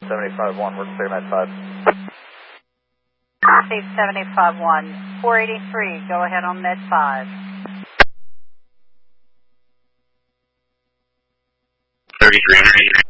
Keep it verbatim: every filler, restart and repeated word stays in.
seventy-five one, we're clear med five. Steve seventy-five one, four eighty-three, go ahead on med five. thirty-three hundred.